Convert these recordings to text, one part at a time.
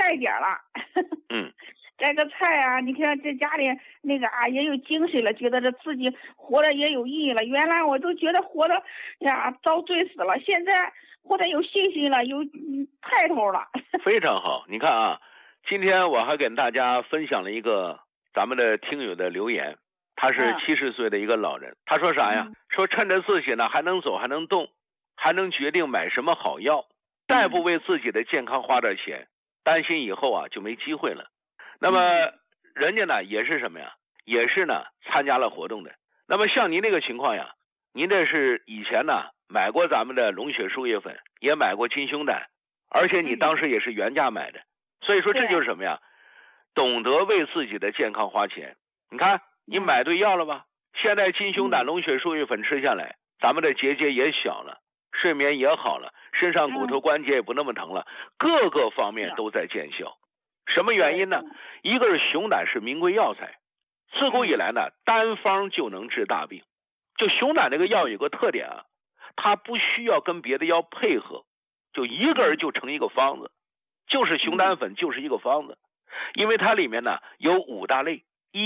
一点了。 嗯， 摘个菜啊，你看这家里那个啊也有精神了，觉得这自己活得也有意义了。原来我都觉得活得呀遭罪死了，现在活得有信心了，有派头了。 非常好。你看啊，今天我还给大家分享了一个咱们的听友的留言，他是70岁的一个老人，他说啥呀？说趁着自己呢还能走还能动，还能决定买什么好药，再不为自己的健康花点钱，担心以后啊就没机会了。那么人家呢也是什么呀？也是呢参加了活动的。那么像您这个情况呀，您这是以前呢买过咱们的龙血树叶粉，也买过金胸胆，而且你当时也是原价买的，所以说这就是什么呀？懂得为自己的健康花钱。你看你买对药了吧？现在金胸胆龙血树叶粉吃下来，咱们的结节也小了，睡眠也好了，身上骨头关节也不那么疼了，各个方面都在见效。什么原因呢？一个是熊胆是名贵药材，自古以来呢单方就能治大病。就熊胆这个药有个特点啊，它不需要跟别的药配合，就一个人就成一个方子，就是熊胆粉就是一个方子。因为它里面呢有5大类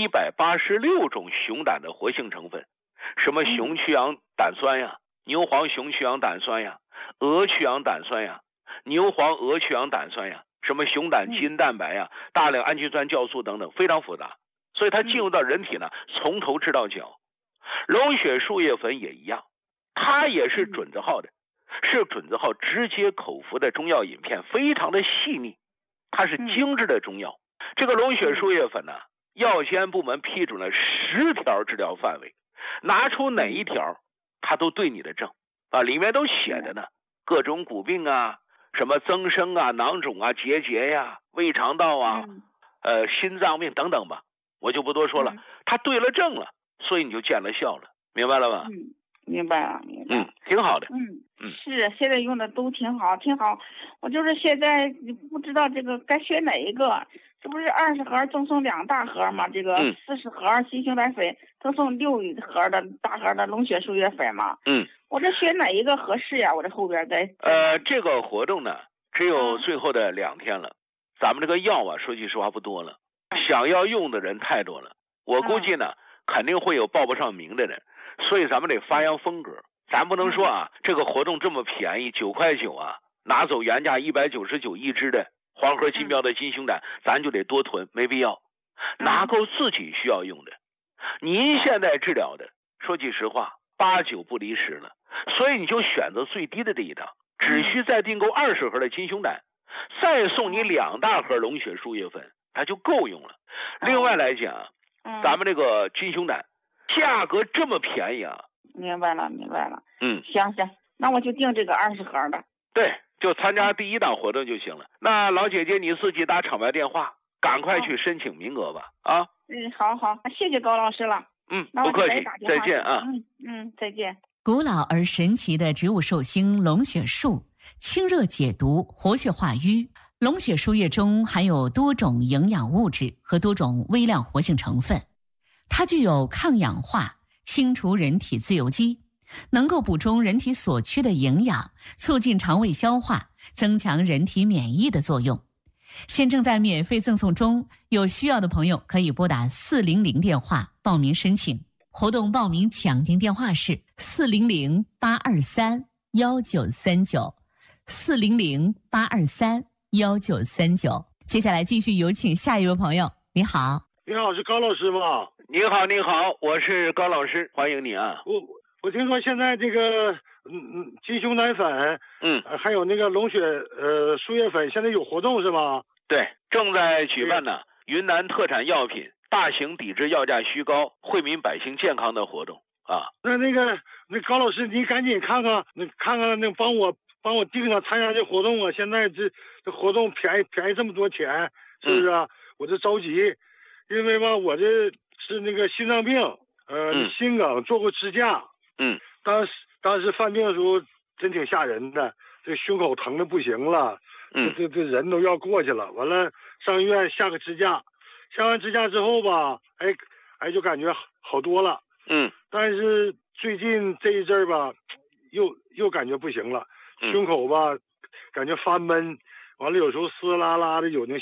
186种熊胆的活性成分，什么熊去氧胆酸呀，牛黄熊去氧胆酸呀，鹅去氧胆酸呀，牛黄鹅去氧胆酸呀，什么熊胆基因蛋白呀，大量氨基酸酵素等等，非常复杂。所以它进入到人体呢，从头治到脚。龙血树叶粉也一样，它也是准字号的，是准字号直接口服的中药饮片，非常的细腻，它是精致的中药。这个龙血树叶粉呢，药监部门批准了10条治疗范围，拿出哪一条它都对你的症啊，里面都写着呢，各种骨病啊，什么增生啊、囊肿啊、结节呀、胃肠道啊、心脏病等等吧，我就不多说了。它对了症了，所以你就见了效了，明白了吧？ 明白了，明白了。 挺好的。 是现在用的都挺好，挺好。我就是现在不知道这个该选哪一个，这不是20盒赠送2大盒吗？这个40盒金胸胆粉赠送6盒的大盒的龙血树叶粉嘛。我这选哪一个合适呀？我这后边再这个活动呢，只有最后的2天了。咱们这个药啊，说句实话不多了，想要用的人太多了。我估计呢，肯定会有报不上名的人，所以咱们得发扬风格。咱不能说啊，这个活动这么便宜，9块9啊，拿走原价199一支的黄河金标的金胸胆，咱就得多囤，没必要。拿够自己需要用的。您现在治疗的，说句实话，8、9不离10了，所以你就选择最低的这一档，只需再订购20盒的金胸胆，再送你2大盒龙血树叶粉，它就够用了。另外来讲，咱们这个金胸胆价格这么便宜啊。 明白了，明白了。行，那我就订这个20盒的。 对，就参加第1档活动就行了。那老姐姐你自己打场外电话，赶快去申请名额吧。啊。 好，谢谢高老师了。 不客气，再见啊。 再见。 古老而神奇的植物寿星龙血树，清热解毒，活血化瘀。龙血树叶中含有多种营养物质和多种微量活性成分，它具有抗氧化、清除人体自由基，能够补充人体所缺的营养，促进肠胃消化，增强人体免疫的作用。现正在免费赠送中，有需要的朋友可以拨打400电话报名申请。活动报名抢订电话是400-823-1939，400-823-1939。接下来继续有请下一位朋友。你好。 你好，是高老师吗？ 你好，我是高老师，欢迎你啊。 我听说现在这个鸡胸胆粉，还有那个龙血树叶粉，现在有活动是吗？ 对，正在举办呢。云南特产药品大型抵制药价虚高，惠民百姓健康的活动啊。 那高老师，你赶紧看看帮我订上参加这活动啊！现在这活动便宜这么多钱，是不是啊？我这着急，因为吧，我这是那个心脏病，心梗，做过支架。当时犯病的时候真挺吓人的，这胸口疼的不行了，这人都要过去了。完了上医院下个支架，下完支架之后吧，就感觉好多了。但是最近这一阵儿吧，又感觉不行了，胸口吧感觉发闷，完了有时候湿啦啦的，有那